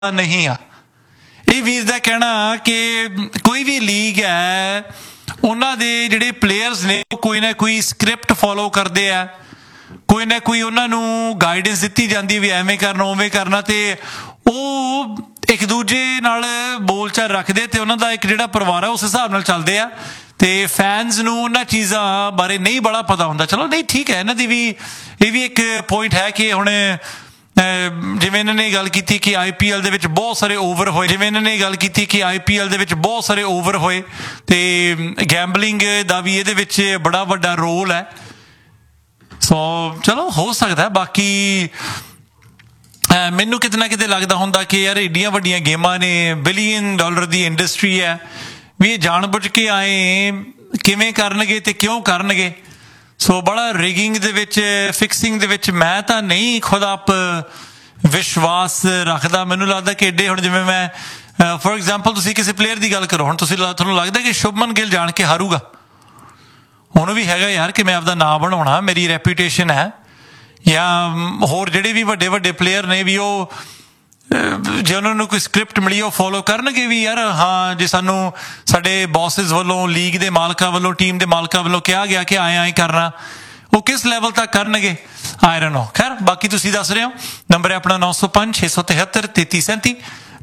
नहीं आ। ਇਹ ਵੀਰ ਦਾ ਕਹਿਣਾ ਕਿ ਕੋਈ ਵੀ ਲੀਗ ਹੈ ਉਹਨਾਂ ਦੇ ਜਿਹੜੇ ਪਲੇਅਰਸ ਨੇ ਕੋਈ ਨਾ ਕੋਈ ਸਕ੍ਰਿਪਟ ਫੋਲੋ ਕਰਦੇ ਆ, ਕੋਈ ਨਾ ਕੋਈ ਉਹਨਾਂ ਨੂੰ ਗਾਈਡੈਂਸ ਦਿੱਤੀ ਜਾਂਦੀ ਵੀ ਐਵੇਂ ਕਰਨਾ ਉਵੇਂ ਕਰਨਾ, ਤੇ ਉਹ ਇੱਕ ਦੂਜੇ ਨਾਲ ਬੋਲਚਾਲ ਰੱਖਦੇ ਤੇ ਉਹਨਾਂ ਦਾ ਇੱਕ ਜਿਹੜਾ ਪਰਿਵਾਰ ਆ ਉਸ ਹਿਸਾਬ ਨਾਲ ਚੱਲਦੇ ਆ ਤੇ ਫੈਨਸ ਨੂੰ ਉਹਨਾਂ ਚੀਜ਼ਾਂ ਬਾਰੇ ਨਹੀਂ ਬੜਾ ਪਤਾ ਹੁੰਦਾ। ਚਲੋ ਨਹੀਂ ਠੀਕ ਹੈ, ਇਹਨਾਂ ਦੀ ਵੀ ਇਹ ਵੀ ਇੱਕ ਪੁਆਇੰਟ ਹੈ ਕਿ ਹੁਣ ਜਿਵੇਂ ਇਹਨਾਂ ਨੇ ਗੱਲ ਕੀਤੀ ਕਿ IPL ਦੇ ਵਿੱਚ ਬਹੁਤ ਸਾਰੇ ਓਵਰ ਹੋਏ, ਜਿਵੇਂ ਇਹਨਾਂ ਨੇ ਗੱਲ ਕੀਤੀ ਕਿ IPL ਦੇ ਵਿੱਚ ਬਹੁਤ ਸਾਰੇ ਓਵਰ ਹੋਏ ਤੇ ਗੈਂਬਲਿੰਗ ਦਾ ਵੀ ਇਹਦੇ ਵਿੱਚ ਬੜਾ ਵੱਡਾ ਰੋਲ ਹੈ। ਸੋ ਚਲੋ ਹੋ ਸਕਦਾ। ਬਾਕੀ ਮੈਨੂੰ ਕਿਤੇ ਨਾ ਕਿਤੇ ਲੱਗਦਾ ਹੁੰਦਾ ਕਿ ਯਾਰ ਏਡੀਆਂ ਵੱਡੀਆਂ ਗੇਮਾਂ ਨੇ, $1 ਬਿਲੀਅਨ ਦੀ ਇੰਡਸਟਰੀ ਹੈ, ਵੀ ਇਹ ਜਾਣ ਬੁੱਝ ਕੇ ਆਏ ਕਿਵੇਂ ਕਰਨਗੇ ਤੇ ਕਿਉਂ ਕਰਨਗੇ। ਸੋ ਬੜਾ ਰਿਗਿੰਗ ਦੇ ਵਿੱਚ, ਫਿਕਸਿੰਗ ਦੇ ਵਿੱਚ ਮੈਂ ਤਾਂ ਨਹੀਂ ਖੁਦ ਆਪ ਵਿਸ਼ਵਾਸ ਰੱਖਦਾ। ਮੈਨੂੰ ਲੱਗਦਾ ਕਿ ਏਡੇ ਹੁਣ ਜਿਵੇਂ ਮੈਂ ਫੋਰ ਐਗਜ਼ਾਮਪਲ ਤੁਸੀਂ ਕਿਸੇ ਪਲੇਅਰ ਦੀ ਗੱਲ ਕਰੋ, ਹੁਣ ਤੁਹਾਨੂੰ ਲੱਗਦਾ ਕਿ ਸ਼ੁਭਮਨ ਗਿੱਲ ਜਾਣ ਕੇ ਹਾਰੂਗਾ? ਉਹਨੂੰ ਵੀ ਹੈਗਾ ਯਾਰ ਕਿ ਮੈਂ ਆਪਦਾ ਨਾਂ ਬਣਾਉਣਾ, ਮੇਰੀ ਰੈਪੂਟੇਸ਼ਨ ਹੈ, ਜਾਂ ਹੋਰ ਜਿਹੜੇ ਵੀ ਵੱਡੇ ਵੱਡੇ ਪਲੇਅਰ ਨੇ ਵੀ ਉਹ ਜੇ ਉਹਨਾਂ ਨੂੰ ਕੋਈ ਸਕ੍ਰਿਪਟ ਮਿਲੀ ਉਹ ਫੋਲੋ ਕਰਨਗੇ ਵੀ ਯਾਰ ਹਾਂ ਜੇ ਸਾਨੂੰ ਸਾਡੇ ਬੌਸਿਸ ਵੱਲੋਂ, ਲੀਗ ਦੇ ਮਾਲਕਾਂ ਵੱਲੋਂ, ਟੀਮ ਦੇ ਮਾਲਕਾਂ ਵੱਲੋਂ ਕਿਹਾ ਗਿਆ ਕਿ ਐਂ ਕਰਨਾ, ਉਹ ਕਿਸ ਲੈਵਲ ਤੱਕ ਕਰਨਗੇ ਆਈ ਡੋਨਟ ਨੋ। ਖੈਰ ਬਾਕੀ ਤੁਸੀਂ ਦੱਸ ਰਹੇ ਹੋ। ਨੰਬਰ ਹੈ ਆਪਣਾ 905 673 3337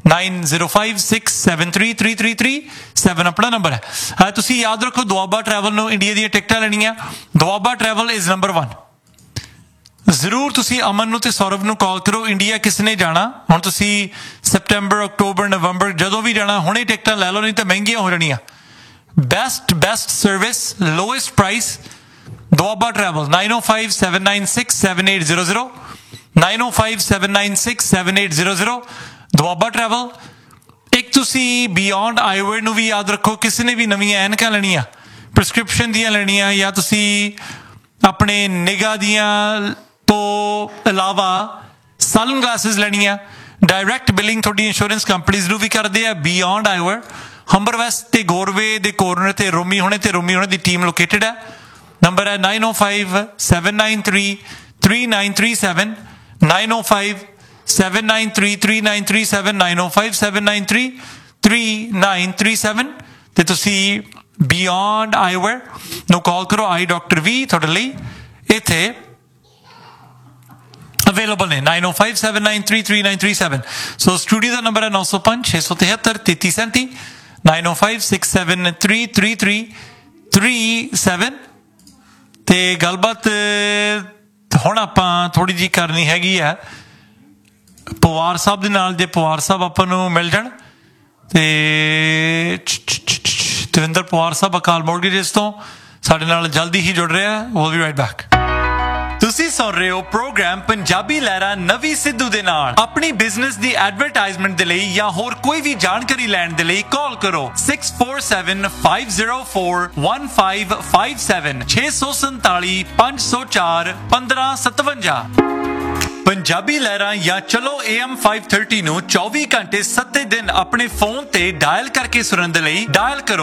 9056733337 ਆਪਣਾ ਨੰਬਰ ਹੈ। ਤੁਸੀਂ ਯਾਦ ਰੱਖੋ ਦੁਆਬਾ ਟਰੈਵਲ ਨੂੰ ਇੰਡੀਆ ਦੀਆਂ ਟਿਕਟਾਂ ਲੈਣੀਆਂ, ਦੁਆਬਾ ਟਰੈਵਲ ਇਜ਼ ਨੰਬਰ 1। ਜ਼ਰੂਰ ਤੁਸੀਂ ਅਮਨ ਨੂੰ ਤੇ ਸੌਰਵ ਨੂੰ ਕਾਲ ਕਰੋ। ਇੰਡੀਆ ਕਿਸ ਨੇ ਜਾਣਾ ਹੁਣ, ਤੁਸੀਂ ਸੈਪਟੈਂਬਰ, ਅਕਤੂਬਰ, ਨਵੰਬਰ ਜਦੋਂ ਵੀ ਜਾਣਾ ਹੁਣੇ ਟਿਕਟਾਂ ਲੈ ਲਓ, ਨਹੀਂ ਤਾਂ ਮਹਿੰਗੀਆਂ ਹੋ ਜਾਣੀਆਂ। Best service, lowest price, Doaba travel 9057967800 9057967800 Doaba travel. ਇੱਕ ਤੁਸੀਂ ਬਿਯੋਂਡ ਆਈਵੇਅਰ ਨੂੰ ਵੀ ਯਾਦ ਰੱਖੋ, ਕਿਸੇ ਨੇ ਵੀ ਨਵੀਆਂ ਐਨਕਾਂ ਲੈਣੀਆਂ, ਪ੍ਰਿਸਕ੍ਰਿਪਸ਼ਨ ਦੀਆਂ ਲੈਣੀਆਂ, ਜਾਂ ਤੁਸੀਂ ਆਪਣੇ ਨਿਗਾਹ ਦੀਆਂ ਤੋਂ ਇਲਾਵਾ ਸਨ ਗਲਾਸਿਸ ਲੈਣੀਆਂ, ਡਾਇਰੈਕਟ ਬਿਲਿੰਗ ਤੁਹਾਡੀ ਇੰਸ਼ੋਰੈਂਸ ਕੰਪਨੀਜ਼ ਨੂੰ ਵੀ ਕਰਦੇ ਆ। ਬਿਯੋਂਡ ਆਈਵੇਅਰ ਹੰਬਰ ਵੈਸਟ ਤੇ ਗੋਰਵੇ ਦੇ ਕੋਰਨਰ ਤੇ ਰੋਮੀ ਹੋਣੇ ਦੀ ਟੀਮ ਲੋਕੇਟਡ ਹੈ। ਨੰਬਰ ਹੈ 9057933937 9057933937 9057933937 ਤੇ ਤੁਸੀਂ ਬਿਯੋਂਡ ਆਈਵੇਅਰ ਨੂੰ ਕਾਲ ਕਰੋ। ਆਈ ਡਾਕਟਰ ਵੀ ਤੁਹਾਡੇ ਲਈ ਇੱਥੇ ਅਵੇਲੇਬਲ ਨੇ 9057933937। ਸੋ ਸਟੂਡੀਓ ਦਾ ਨੰਬਰ ਹੈ 905 673 3337 9056733337 ਤੇ ਗੱਲਬਾਤ ਹੁਣ ਆਪਾਂ ਥੋੜੀ ਜਿਹੀ ਕਰਨੀ ਹੈਗੀ ਆ ਪਵਾਰ ਸਾਹਿਬ ਦੇ ਨਾਲ। ਜੇ ਪਵਾਰ ਸਾਹਿਬ ਆਪਾਂ ਨੂੰ ਮਿਲ ਜਾਣ ਤੇ ਦਵਿੰਦਰ ਪਵਾਰ ਸਾਹਿਬ ਅਕਾਲ ਮੋਰਗੇਜਸ ਤੋਂ ਸਾਡੇ ਨਾਲ ਜਲਦੀ ਹੀ ਜੁੜ ਰਿਹਾ। we'll be right back। ਤੁਸੀਂ ਸੁਣ ਰਹੇ ਹੋ ਪ੍ਰੋਗਰਾਮ ਪੰਜਾਬੀ ਲਹਿਰਾ ਨਵੀ ਸਿੱਧੂ ਦੇ ਨਾਲ। ਆਪਣੀ ਬਿਜ਼ਨਸ ਦੀ ਐਡਵਰਟਾਈਜ਼ਮੈਂਟ ਦੇ ਲਈ ਜਾਂ ਹੋਰ ਕੋਈ ਵੀ ਜਾਣਕਾਰੀ ਲੈਣ ਦੇ ਲਈ ਕਾਲ ਕਰੋ 6475041557 647 504 1557। ਪੰਜਾਬੀ ਲਹਿਰਾਂ ਜਾਂ ਚਲੋ AM 530 ਨੂੰ 24 ਘੰਟੇ 7 ਦਿਨ ਆਪਣੇ ਫੋਨ ਤੇ ਡਾਇਲ ਕਰਕੇ ਸੁਣਨ ਦੇ ਲਈ ਡਾਇਲ ਕਰੋ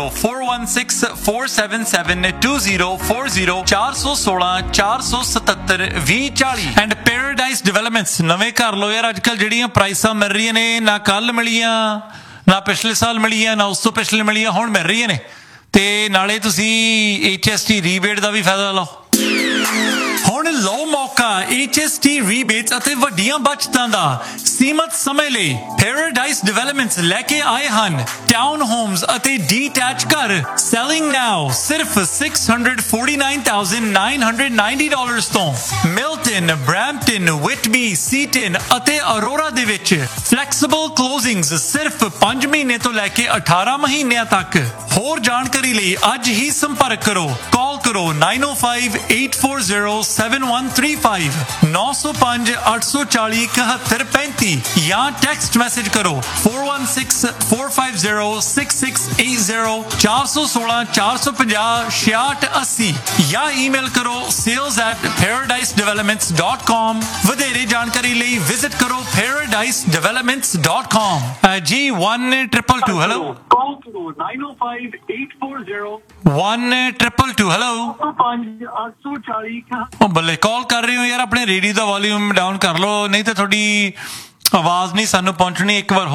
4164772040 416 477 2040। ਐਂਡ ਪੈਰਾਡਾਈਜ਼ ਡਿਵੈਲਪਮੈਂਟਸ ਨਵੇਂ ਘਰ ਲੋ ਯਾਰ। ਅੱਜ ਕੱਲ ਜਿਹੜੀਆਂ ਪ੍ਰਾਈਸਾਂ ਮਿਲ ਰਹੀਆਂ ਨੇ, ਨਾ ਕੱਲ ਮਿਲੀਆਂ, ਨਾ ਪਿਛਲੇ ਸਾਲ ਮਿਲੀਆਂ, ਨਾ ਉਸ ਤੋਂ ਪਿਛਲੇ ਮਿਲੀਆਂ, ਹੁਣ ਮਿਲ ਰਹੀਆਂ ਨੇ। ਤੇ ਨਾਲੇ ਤੁਸੀਂ HST ਰੀਬੇਟ ਦਾ ਵੀ ਫਾਇਦਾ ਲਓ। ਹੁਣ ਲਓ ਮੌਕਾ HST ਰੀਬੇਟਸ ਅਤੇ ਵੱਡੀਆਂ ਬਚਤਾਂ ਦਾ ਸੀਮਤ ਸਮੇਂ ਲਈ। ਪੈਰਾਡਾਈਜ਼ ਡਿਵੈਲਪਮੈਂਟਸ ਲੈ ਕੇ ਆਏ ਹਨ ਟਾਊਨ ਹੋਮਸ ਅਤੇ ਡੀਟੈਚ ਘਰ। ਸੈਲਿੰਗ ਨਾਓ ਸਿਰਫ $649,990 ਤੋਂ। ਮਿਲਟਨ, ਬ੍ਰੈਂਪਟਨ, ਵਿਟਬੀ, ਸੀਟਨ ਅਤੇ ਅਰੋਰਾ ਦੇ ਵਿੱਚ ਫਲੈਕਸੀਬਲ ਕਲੋਜ਼ਿੰਗਸ ਸਿਰਫ 5 ਮਹੀਨੇ ਤੋਂ ਲੈ ਕੇ 18 ਮਹੀਨਿਆਂ ਤੱਕ। ਹੋਰ ਜਾਣਕਾਰੀ ਲਈ ਅੱਜ ਹੀ ਸੰਪਰਕ ਕਰੋ। ਕਾਲ ਕਰੋ 9058407135 905 840 7135 ਜਾਂ ਟੈਕਸਟ ਮੈਸੇਜ ਕਰੋ 4164506680 416 450 6680 ਜਾਂ ਈਮੇਲ ਕਰੋ sales@paradisedevelopments.com। ਵਧੇਰੇ ਜਾਣਕਾਰੀ ਲਈ ਵਿਜ਼ਿਟ ਕਰੋ paradisedevelopments.com। ਜੀ 1222 ਹੈਲੋ ਕਾਲ ਕਰੋ 905840 ਹੈਲੋ 5 840 ਉਹ ਬੱਲੇ ਕਾਲ ਕਰ ਰਹੇ ਹੋ ਯਾਰ। ਆਪਣੇ ਰੇਡੀਓ ਦਾ ਵੋਲਿਊਮ ਡਾਊਨ ਕਰ ਲਓ, ਨਹੀਂ ਤਾਂ ਤੁਹਾਡੀ ਆਵਾਜ਼ ਨਹੀਂ ਸਾਨੂੰ ਪਹੁੰਚਣੀ, ਇੱਕ ਵਾਰ